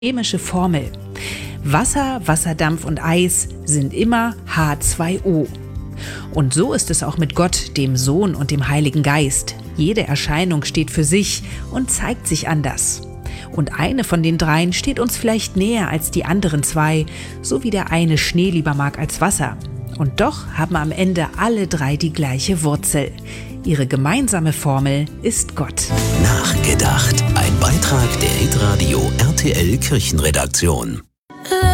Chemische Formel. Wasser, Wasserdampf und Eis sind immer H2O. Und so ist es auch mit Gott, dem Sohn und dem Heiligen Geist. Jede Erscheinung steht für sich und zeigt sich anders. Und eine von den dreien steht uns vielleicht näher als die anderen zwei, so wie der eine Schnee lieber mag als Wasser. Und doch haben am Ende alle drei die gleiche Wurzel. Ihre gemeinsame Formel ist Gott. Nachgedacht. Ein Beitrag der Hitradio RTL Kirchenredaktion.